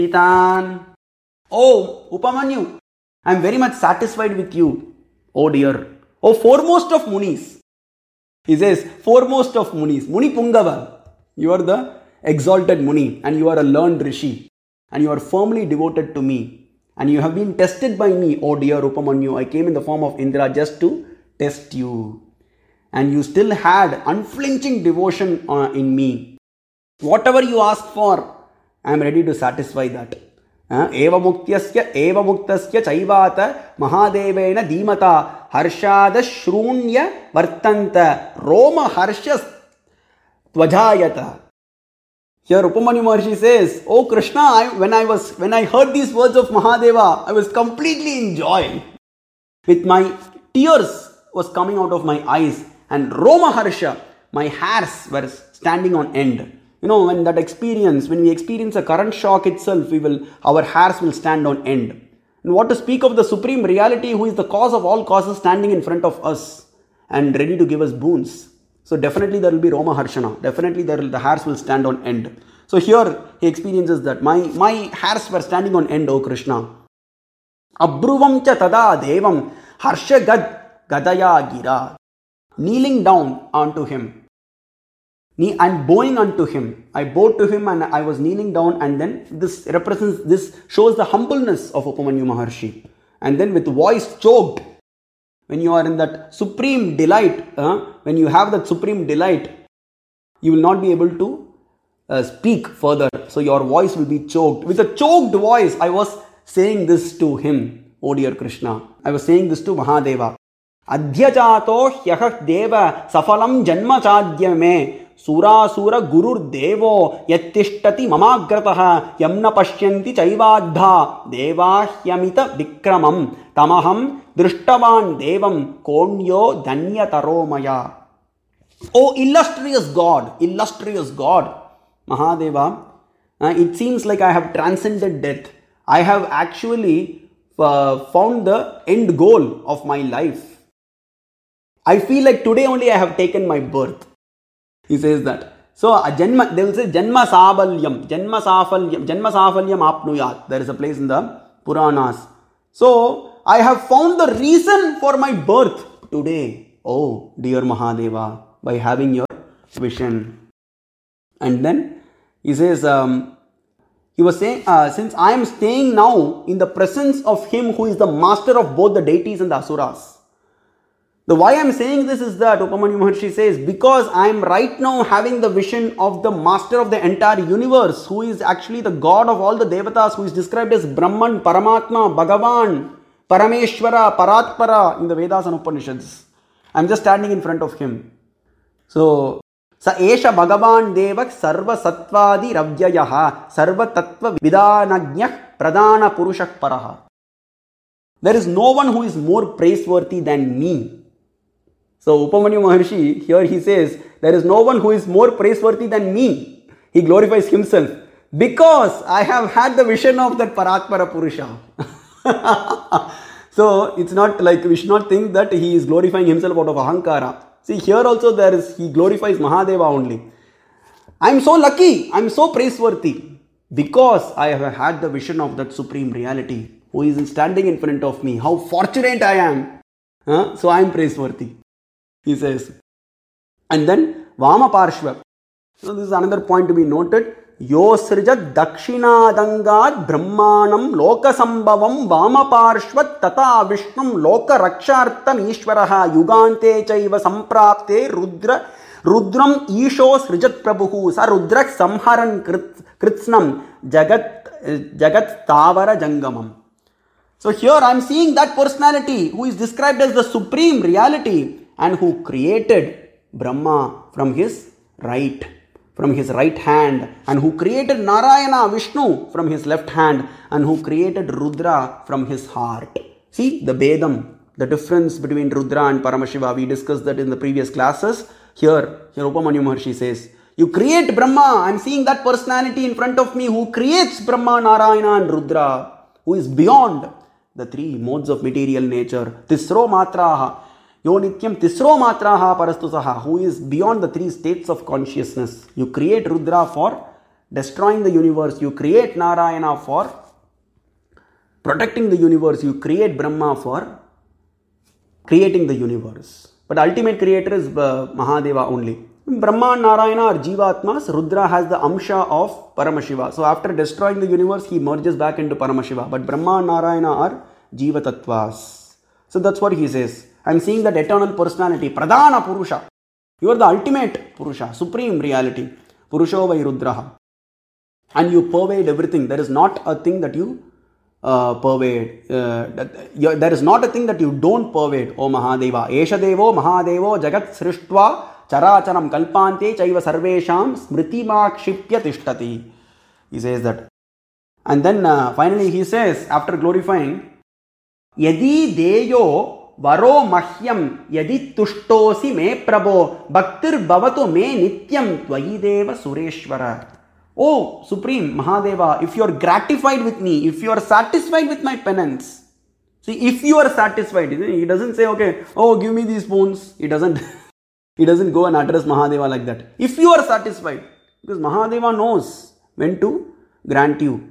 Titan. Oh, Upamanyu, I am very much satisfied with you, oh dear. Oh, foremost of Munis. He says, foremost of Munis. Muni Pungava. You are the exalted Muni and you are a learned Rishi. And you are firmly devoted to me. And you have been tested by me, oh dear Upamanyu. I came in the form of Indra just to test you. And you still had unflinching devotion in me. Whatever you ask for, I am ready to satisfy that. Eva muktasya chaivata mahadevena dhimata harshada shrunya vartanta roma harshas tvajayata. Here Upamanyu Maharshi says, oh Krishna, when I heard these words of Mahadeva, I was completely in joy. With my tears was coming out of my eyes and Roma Harsha, my hairs were standing on end. You know, when we experience a current shock itself, our hairs will stand on end. And what to speak of the Supreme Reality who is the cause of all causes standing in front of us and ready to give us boons. So definitely there will be Roma Harshana. Definitely the hairs will stand on end. So here he experiences that my hairs were standing on end, O Krishna. Abruvam cha tada devam harsha gadaya gira. Kneeling down onto him. And bowing unto him. I bowed to him and I was kneeling down, and then this shows the humbleness of Upamanyu Maharshi. And then with voice choked, when you are in that supreme delight, when you have that supreme delight, you will not be able to speak further. So your voice will be choked. With a choked voice, I was saying this to him, O dear Krishna. I was saying this to Mahadeva. Adhyajato hyahah deva safalam janma chadya me surasura gurur devo yattishtati mamagrataha yamna pashyanti chaivadha devahyamita vikramam tamaham drishtavan devam konyo danyataromaya. Oh illustrious God, Mahadeva, it seems like I have transcended death. I have actually found the end goal of my life. I feel like today only I have taken my birth. He says that. So, they will say Janma Safalyam Apnuyat. There is a place in the Puranas. So, I have found the reason for my birth today. Oh, dear Mahadeva, by having your vision. And then he says, he was saying, since I am staying now in the presence of him who is the master of both the deities and the asuras. The why I am saying this is that Upamanyu Maharshi says, because I am right now having the vision of the master of the entire universe, who is actually the god of all the devatas, who is described as Brahman, Paramatma, Bhagavan, Parameshwara, Paratpara in the Vedas and Upanishads. I am just standing in front of him. So, Sa Esha Bhagavan Devak Sarva Satvadi Ravyayaha Sarva Tattva Vidanajnyak Pradana Purushak Paraha. There is no one who is more praiseworthy than me. So Upamanyu Maharshi, here he says, there is no one who is more praiseworthy than me. He glorifies himself. Because I have had the vision of that Paratpara Purusha. So it's not like, we should not think that he is glorifying himself out of Ahankara. See, here also he glorifies Mahadeva only. I am so lucky, I am so praiseworthy. Because I have had the vision of that Supreme Reality who is standing in front of me. How fortunate I am. So I am praiseworthy, he says. And then Vama Parshva. So this is another point to be noted. Yo srijat dakshinadangad brahmanam lokasambhavam Vama Parshvat tata vishnum loka rakshartam ishvaraha yugante chaiva samprapte rudram isho srijat prabhuhu sa rudrak samharan kritsnam jagat tavara jangamam. So here I am seeing that personality who is described as the Supreme Reality and who created Brahma from his right hand, and who created Narayana, Vishnu from his left hand, and who created Rudra from his heart. See the Bedam, the difference between Rudra and Paramashiva. We discussed that in the previous classes. Here Upamanyu Maharshi says, you create Brahma. I am seeing that personality in front of me who creates Brahma, Narayana and Rudra, who is beyond the three modes of material nature. Tisro matraha. Yo nityam tisro matraha parastusaha. Who is beyond the three states of consciousness. You create Rudra for destroying the universe. You create Narayana for protecting the universe. You create Brahma for creating the universe. But ultimate creator is Mahadeva only. Brahma and Narayana are Jivatmas. Rudra has the Amsha of Paramashiva. So after destroying the universe, he merges back into Paramashiva. But Brahma and Narayana are Jiva Tattvas. So that's what he says. I am seeing that eternal personality, Pradhana Purusha. You are the ultimate Purusha, supreme reality. Purusho vai Rudraha. And you pervade everything. There is not a thing that you pervade. There is not a thing that you don't pervade, O Mahadeva. Esha Devo Mahadevo Jagat Srishtva Characharam Kalpante Chaiva Sarvesham Smritimakshipya Tishtati. He says that. And then finally he says, after glorifying, Yadi Deyo Varo Mahyam Yadi Tushtosi Me Prabho Bhaktir Bhavatu Me Nityam Tvayideva Sureshwara. Oh Supreme Mahadeva, if you are gratified with me, if you are satisfied with my penance, see, if you are satisfied, he doesn't say, okay, oh, give me these spoons. He doesn't go and address Mahadeva like that. If you are satisfied, because Mahadeva knows when to grant you.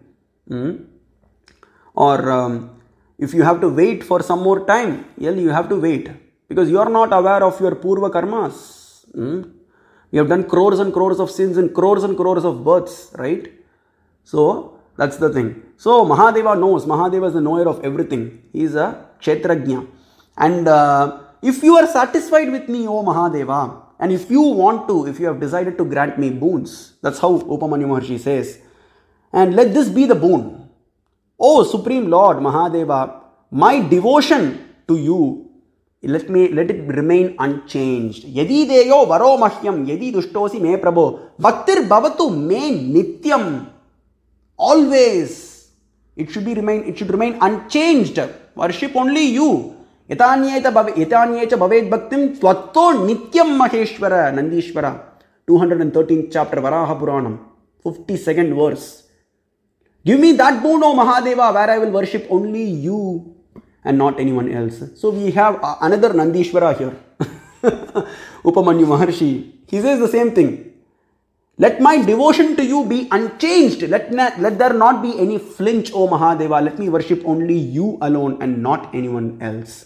Or if you have to wait for some more time, you have to wait. Because you are not aware of your Purva Karmas. You have done crores and crores of sins and crores of births, right? So, that's the thing. So, Mahadeva knows. Mahadeva is the knower of everything. He is a Kshetrajna. And if you are satisfied with me, O Mahadeva, and if you want to, if you have decided to grant me boons, that's how Upamanyu Maharshi says, and let this be the boon. O Supreme Lord Mahadeva, my devotion to you, let it remain unchanged. Yadi deyo varo mahyam yadi dushtosi me prabho bhaktir bhavatu me nityam. Always it should remain unchanged. Worship only you. Yatanyeta bhaved bhaktim tvatto nityam maheshwara. Nandishwara, 213th chapter Varaha Puranam, 52nd verse. Give me that boon, O Mahadeva, where I will worship only you and not anyone else. So we have another Nandishwara here. Upamanyu Maharshi. He says the same thing. Let my devotion to you be unchanged. Let there not be any flinch, O Mahadeva. Let me worship only you alone and not anyone else.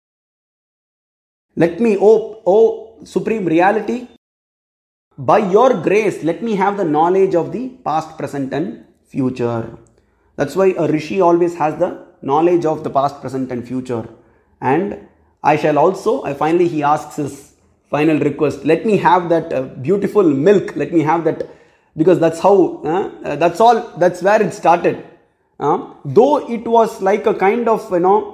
Let me, O Supreme Reality, by your grace, let me have the knowledge of the past, present and future. That's why a Rishi always has the knowledge of the past, present and future. And finally he asks his final request, let me have that beautiful milk, let me have that, because that's how, that's where it started. Though it was like a kind of,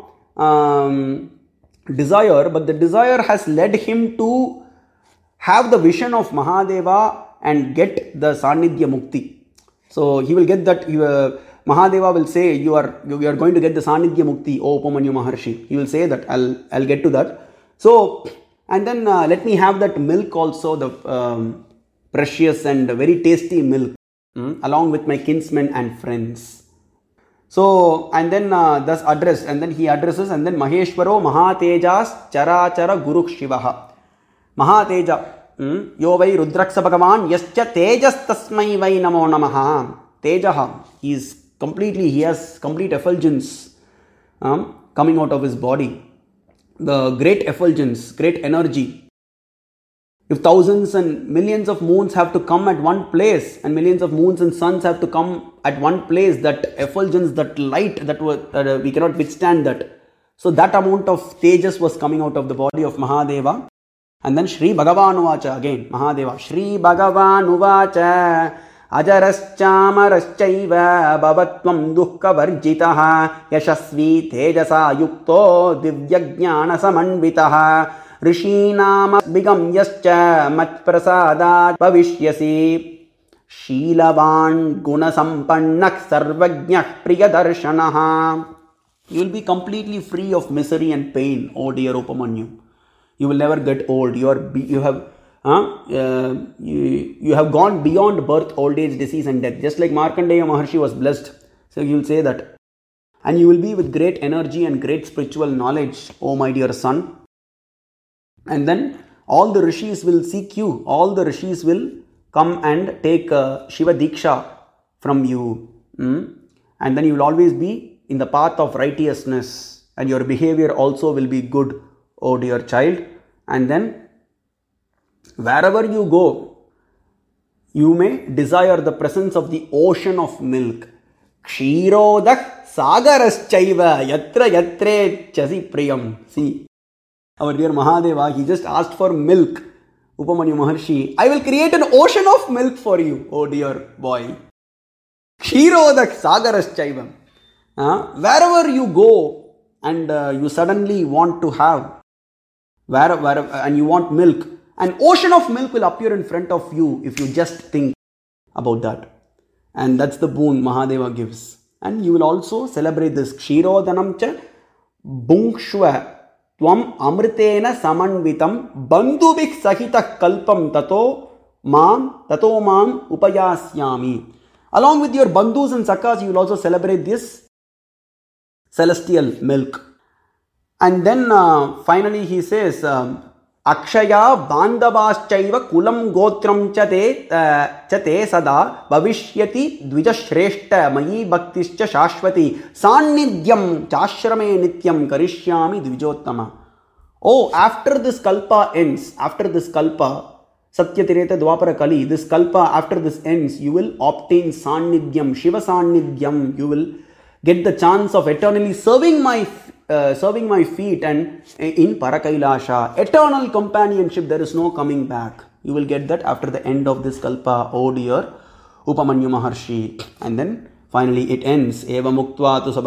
desire, but the desire has led him to have the vision of Mahadeva and get the Sanidhya Mukti. So he will get that, Mahadeva will say, you are going to get the Sanidhya Mukti, O Upamanyu Maharshi. He will say that, I'll get to that. So, and then let me have that milk also, the precious and very tasty milk, along with my kinsmen and friends. So, and then thus addressed, and then he addresses, and then Maheshwaro Mahatejas Charachara Guru Shivaha. Mahateja. Yo vai Rudraksa Bhagavan Yascha Tejas Tasmai vai Namo Namaha. Tejaha. He has complete effulgence coming out of his body. The great effulgence, great energy. If thousands and millions of moons have to come at one place, and millions of moons and suns have to come at one place, that effulgence, that light, we cannot withstand that. So that amount of tejas was coming out of the body of Mahadeva. And then Shri Bhagavan Uvacha, again, Mahadeva. Shri Bhagavan Uvacha Ajaraschamaraschaiva Bhavatvam Dukkha Varjitaha Yashasvi Tejasa Yukto Divyajnana Samanvitaha Rishinama Bigam Yascha Matprasadat Bhavishyasi Sheelavan Gunasampannak Sarvajnah Priyadarshanaha. You will be completely free of misery and pain, O dear Upamanyu. You will never get old. You have gone beyond birth, old age, disease and death. Just like Markandeya Maharshi was blessed. So you will say that. And you will be with great energy and great spiritual knowledge, O my dear son. And then all the rishis will seek you. All the rishis will come and take Shiva Diksha from you. And then you will always be in the path of righteousness, and your behavior also will be good, oh dear child. And then wherever you go, you may desire the presence of the ocean of milk. Kshirodak sagaraschaiva yatra yatre chasi priyam. See, our dear Mahadeva, he just asked for milk. Upamanyu Maharshi, I will create an ocean of milk for you, oh dear boy. Kshirodak sagaraschaiva. Wherever you go and you suddenly want to have, and you want milk, an ocean of milk will appear in front of you if you just think about that. And that's the boon Mahadeva gives. And you will also celebrate this. Kshirodanam cha bhungshva tvam amritena samanvitam bandhubhik sahita kalpam tato mam upayasyami. Along with your bandhus and sakas, you will also celebrate this celestial milk. And then finally he says, Akshaya bandavaschaiva kulam gotram chate sada bhavishyati dvijashreshta mayi bhaktischa shashvati sannidhyam chashrame nityam karishyami dvijottama. Oh, after this kalpa ends, after this kalpa, Satyatireta Dwapara Kali, this kalpa, after this ends, you will obtain sannidhyam, Shiva sannidhyam. You will get the chance of eternally serving my feet and in Parakailasha. Eternal companionship, there is no coming back. You will get that after the end of this kalpa, oh dear Upamanyu Maharshi. And then finally it ends. Eva muktva tu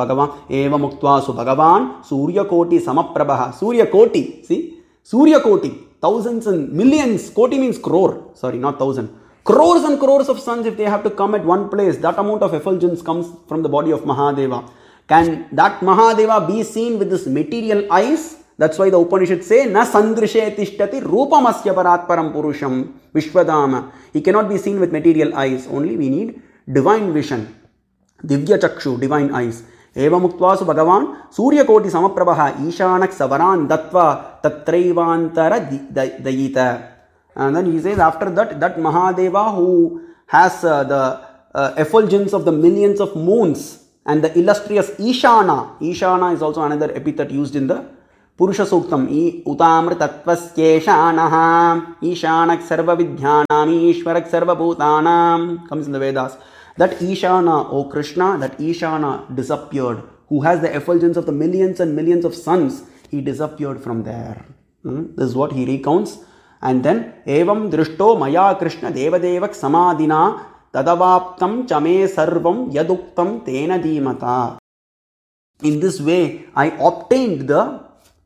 bhagavan Surya Koti samaprabha. Surya Koti, see? Surya Koti, thousands and millions. Koti means crore. Sorry, not thousand. Crores and crores of suns, if they have to come at one place, that amount of effulgence comes from the body of Mahadeva. Can that Mahadeva be seen with this material eyes? That's why the Upanishads say, Na sandrishe tishtati rupamasya paratparam purusham vishwadama. He cannot be seen with material eyes. Only we need divine vision. Divya chakshu, divine eyes. Eva muktvasu bhagavan surya koti samaprabha ishanak savaran datva tatraivantara dayita. And then he says after that, that Mahadeva who has the effulgence of the millions of moons and the illustrious Ishana. Ishana is also another epithet used in the Purusha Suktam. Utamr tatvaskyeshanaha Ishanak sarva vidhyanam Ishwarak sarva bhutanam comes in the Vedas. That Ishana, O Krishna, that Ishana disappeared. Who has the effulgence of the millions and millions of suns, he disappeared from there. This is what he recounts. And then, Evam drishto maya Krishna devadevak samadina tadavaptam chame sarvam yaduktam tena dhimata. In this way, I obtained the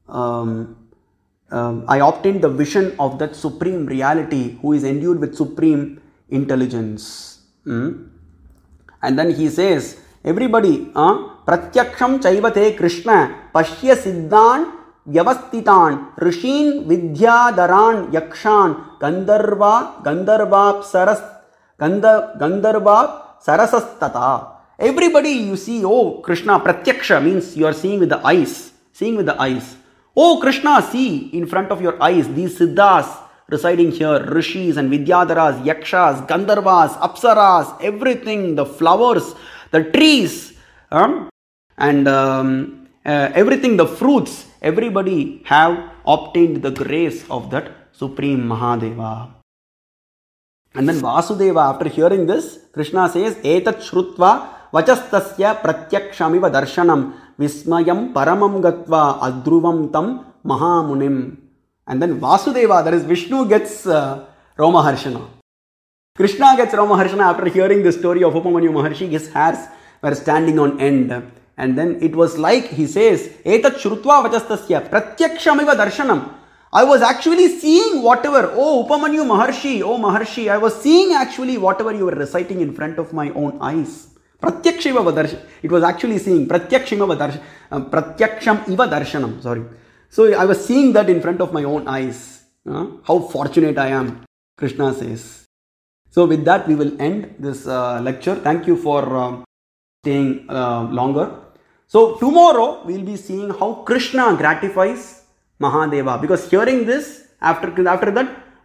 vision of that supreme reality who is endued with supreme intelligence. And then he says, everybody, pratyaksham chaivate Krishna pashya siddhan Vyavastitan, Rishin, Vidyadaran, Yakshan, Gandharva Sarasastata. Everybody you see, oh Krishna, Pratyaksha means you are seeing with the eyes. Seeing with the eyes. Oh Krishna, see in front of your eyes these Siddhas residing here, Rishis and Vidyadaras, Yakshas, Gandharvas, Apsaras, everything, the flowers, the trees, and everything, the fruits. Everybody have obtained the grace of that Supreme Mahadeva. And then Vasudeva, after hearing this, Krishna says, Etat Shrutva Vachastasya Pratyakshamiva Darshanam Vismayam Paramam Gatva Adruvam Tam Mahamunim. And then Vasudeva, that is Vishnu, gets Romaharshana. Krishna gets Romaharshana after hearing the story of Upamanyu Maharshi. His hairs were standing on end. And then it was like, he says, Etat Shrutva Vachastasya Pratyakshamiva Darshanam. I was actually seeing whatever, oh Upamanyu Maharshi, oh Maharshi, I was seeing actually whatever you were reciting in front of my own eyes. Pratyaksham iva darshanam. It was actually seeing Pratyaksham iva darshanam. Sorry. So I was seeing that in front of my own eyes. How fortunate I am, Krishna says. So with that we will end this lecture. Thank you for staying longer. So tomorrow we will be seeing how Krishna gratifies Mahadeva. Because hearing this, after that,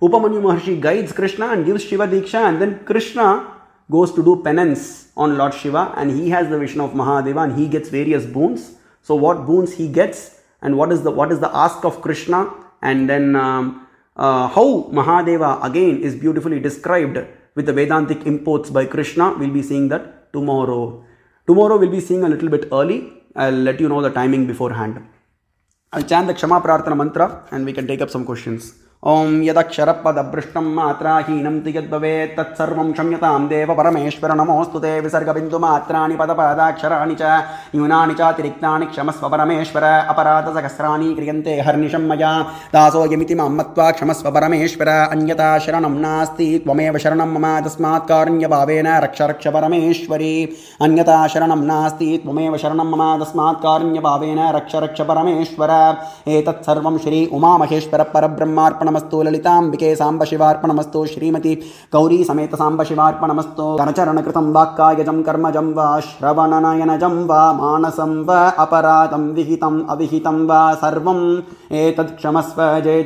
Upamanyu Maharshi guides Krishna and gives Shiva Diksha, and then Krishna goes to do penance on Lord Shiva, and he has the vision of Mahadeva and he gets various boons. So what boons he gets and what is the ask of Krishna, and then how Mahadeva again is beautifully described with the Vedantic imports by Krishna. We'll be seeing that tomorrow. Tomorrow we'll be seeing a little bit early. I'll let you know the timing beforehand. I'll chant the Kshama Prarthana mantra and we can take up some questions. Om yadaksharapadabhrishtam matrahinam tiyadbhavet tatsarvam kshamyatam deva parameshwara namostute visarga bindu matrani padapadaksharaani cha yunani cha tiriktani kshamasva parameshwara aparata sakasrani kriyante harnisham maya daso yamiti mammatva kshamasva parameshwara anyata sharanam nasti tvameva sharanam mama tasmat karnya bhavena raksha raksha parameshwari anyata sharanam nasti tvameva sharanam mama tasmat karnya bhavena raksha raksha parameshwara etat sarvam shri uma maheshwara parabrahmarpana नमस्तु ललितांबिके Samba शिवार्पणमस्तु Shrimati Gauri समेत सांब शिवार्पणमस्तु करचरणकृतं वाक्कायजं कर्मजं वा श्रवणनयनजं वा मानसं वा अपराधं विहितं अविहितं वा सर्वं एतत् क्षमस्व जय